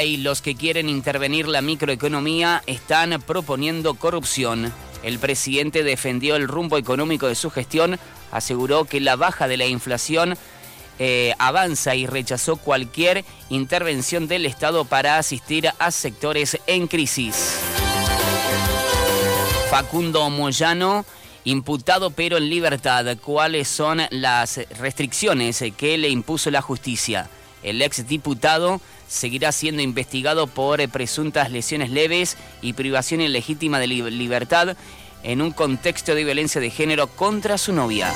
Milei, los que quieren intervenir la microeconomía están proponiendo corrupción. El presidente defendió el rumbo económico de su gestión, aseguró que la baja de la inflación avanza y rechazó cualquier intervención del Estado para asistir a sectores en crisis. Facundo Moyano, imputado pero en libertad. ¿Cuáles son las restricciones que le impuso la justicia? El exdiputado seguirá siendo investigado por presuntas lesiones leves y privación ilegítima de libertad en un contexto de violencia de género contra su novia.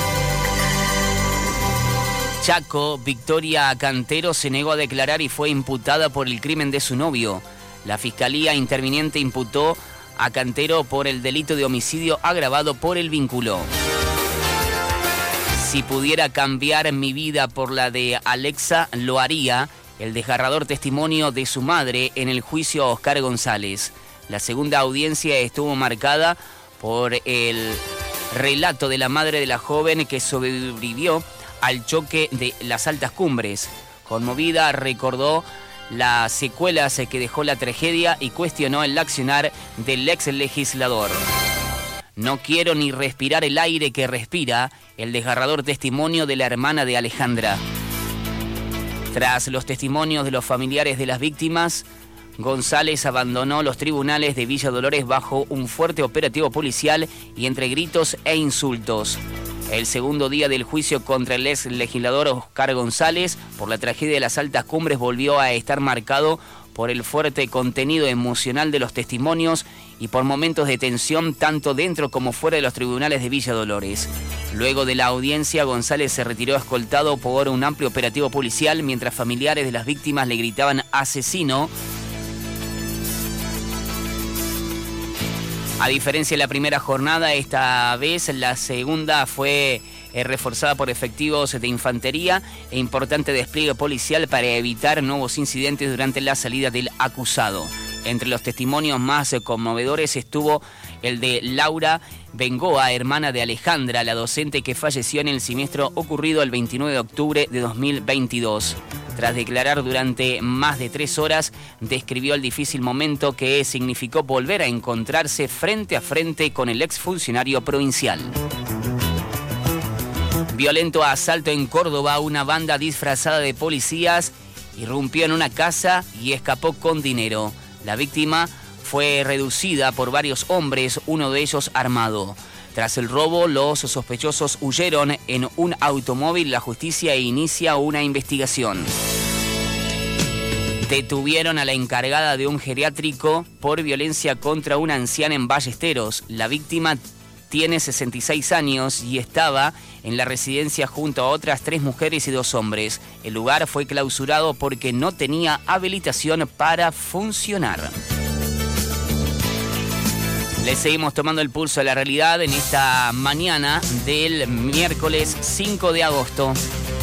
Chaco, Victoria Cantero se negó a declarar y fue imputada por el crimen de su novio. La Fiscalía interviniente imputó a Cantero por el delito de homicidio agravado por el vínculo. Si pudiera cambiar mi vida por la de Alexa, lo haría. El desgarrador testimonio de su madre en el juicio a Oscar González. La segunda audiencia estuvo marcada por el relato de la madre de la joven que sobrevivió al choque de las altas cumbres. Conmovida, recordó las secuelas que dejó la tragedia y cuestionó el accionar del ex legislador. No quiero ni respirar el aire que respira, el desgarrador testimonio de la hermana de Alejandra. Tras los testimonios de los familiares de las víctimas, González abandonó los tribunales de Villa Dolores bajo un fuerte operativo policial y entre gritos e insultos. El segundo día del juicio contra el ex legislador Oscar González por la tragedia de las altas cumbres volvió a estar marcado por el fuerte contenido emocional de los testimonios y por momentos de tensión tanto dentro como fuera de los tribunales de Villa Dolores. Luego de la audiencia, González se retiró escoltado por un amplio operativo policial mientras familiares de las víctimas le gritaban ¡asesino! A diferencia de la primera jornada, esta vez la segunda fue reforzada por efectivos de infantería e importante despliegue policial para evitar nuevos incidentes durante la salida del acusado. Entre los testimonios más conmovedores estuvo el de Laura Bengoa, hermana de Alejandra, la docente que falleció en el siniestro ocurrido el 29 de octubre de 2022. Tras declarar durante más de 3 horas, describió el difícil momento que significó volver a encontrarse frente a frente con el exfuncionario provincial. Violento asalto en Córdoba, una banda disfrazada de policías irrumpió en una casa y escapó con dinero. La víctima fue reducida por varios hombres, uno de ellos armado. Tras el robo, los sospechosos huyeron en un automóvil. La justicia inicia una investigación. Detuvieron a la encargada de un geriátrico por violencia contra una anciana en Ballesteros. La víctima tiene 66 años y estaba en la residencia junto a otras 3 mujeres y 2 hombres. El lugar fue clausurado porque no tenía habilitación para funcionar. Le seguimos tomando el pulso a la realidad en esta mañana del miércoles 5 de agosto.